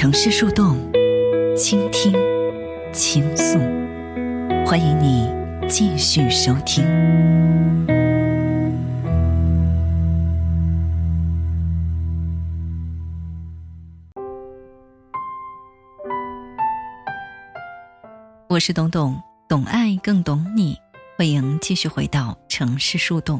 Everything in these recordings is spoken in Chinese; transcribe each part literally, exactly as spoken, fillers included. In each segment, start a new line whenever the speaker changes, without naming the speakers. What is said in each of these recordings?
城市树洞，倾听，倾诉。欢迎你继续收听。我是董董，懂爱更懂你。欢迎继续回到城市树洞。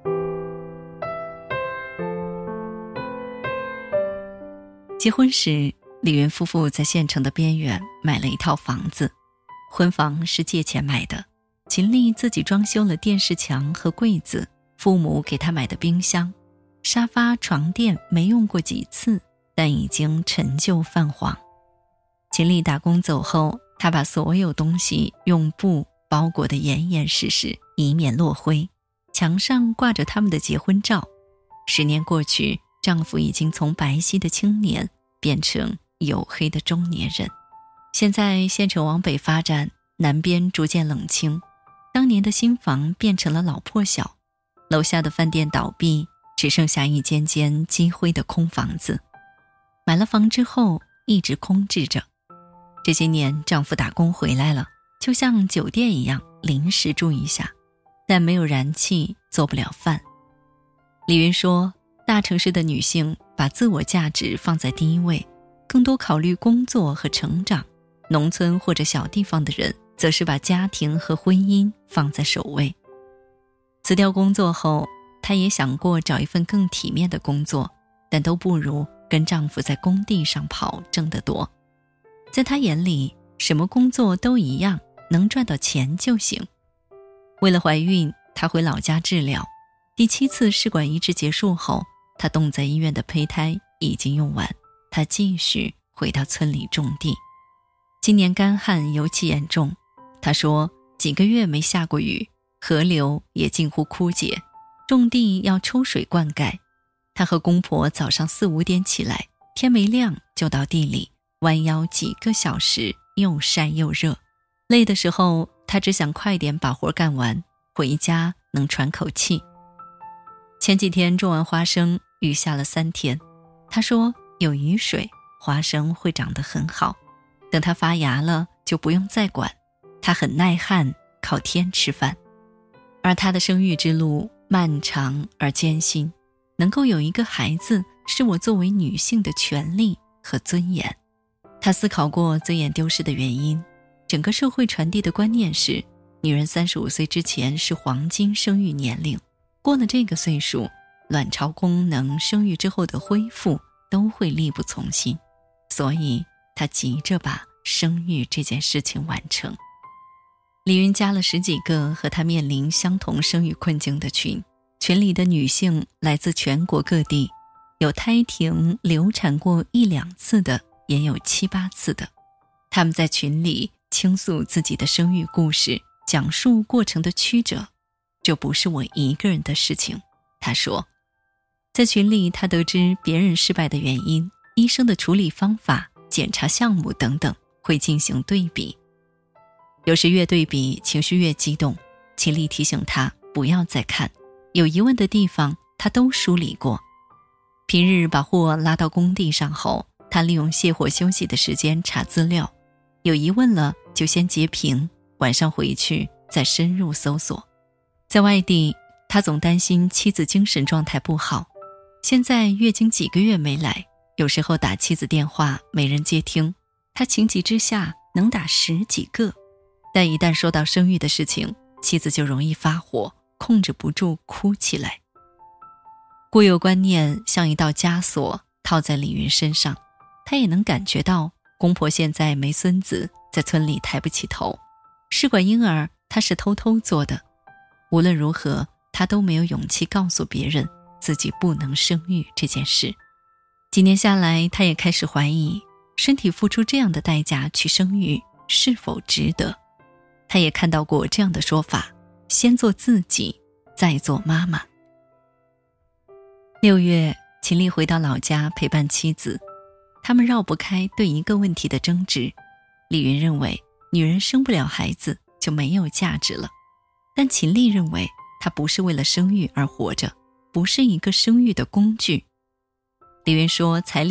结婚时，李云夫妇在县城的边缘买了一套房子，婚房是借钱买的，秦丽自己装修了电视墙和柜子，父母给她买的冰箱、沙发、床垫没用过几次，但已经陈旧泛黄。秦丽打工走后，她把所有东西用布包裹得严严实实，以免落灰。墙上挂着他们的结婚照。十年过去，丈夫已经从白皙的青年变成黝黑的中年人。现在县城往北发展，南边逐渐冷清，当年的新房变成了老破小，楼下的饭店倒闭，只剩下一间间积灰的空房子。买了房之后一直空置着。这些年丈夫打工回来了，就像酒店一样临时住一下，但没有燃气，做不了饭。李云说，大城市的女性把自我价值放在第一位，更多考虑工作和成长，农村或者小地方的人则是把家庭和婚姻放在首位。辞掉工作后，她也想过找一份更体面的工作，但都不如跟丈夫在工地上跑挣得多。在她眼里，什么工作都一样，能赚到钱就行。为了怀孕，她回老家治疗。第七次试管移植结束后，她冻在医院的胚胎已经用完，她继续回到村里种地。今年干旱尤其严重，她说几个月没下过雨，河流也近乎枯竭，种地要抽水灌溉。她和公婆早上四五点起来，天没亮就到地里，弯腰几个小时，又晒又热。累的时候，她只想快点把活干完，回家能喘口气。前几天种完花生，雨下了三天。她说有雨水，花生会长得很好，等它发芽了就不用再管。她很耐旱，靠天吃饭。而她的生育之路漫长而艰辛，能够有一个孩子是我作为女性的权利和尊严。她思考过尊严丢失的原因，整个社会传递的观念是，女人三十五岁之前是黄金生育年龄，过了这个岁数，卵巢功能生育之后的恢复都会力不从心，所以她急着把生育这件事情完成。李云加了十几个和她面临相同生育困境的群，群里的女性来自全国各地，有胎停流产过一两次的，也有七八次的。她们在群里倾诉自己的生育故事，讲述过程的曲折。这不是我一个人的事情，她说。在群里，她得知别人失败的原因、医生的处理方法、检查项目等等，会进行对比。有时越对比，情绪越激动。秦丽提醒她不要再看，有疑问的地方她都梳理过。平日把货拉到工地上后，她利用卸货休息的时间查资料，有疑问了就先截屏，晚上回去再深入搜索。在外地，她总担心妻子精神状态不好。现在月经几个月没来，有时候打妻子电话没人接听，她情急之下能打十几个，但一旦说到生育的事情，妻子就容易发火，控制不住哭起来。固有观念像一道枷锁套在李云身上，她也能感觉到公婆现在没孙子，在村里抬不起头。试管婴儿她是偷偷做的，无论如何她都没有勇气告诉别人自己不能生育这件事。几年下来，她也开始怀疑身体付出这样的代价去生育是否值得。她也看到过这样的说法，先做自己，再做妈妈。六月，秦丽回到老家陪伴妻子，他们绕不开对一个问题的争执。李云认为女人生不了孩子就没有价值了，但秦丽认为她不是为了生育而活着，不是一个生育的工具。李云说，彩礼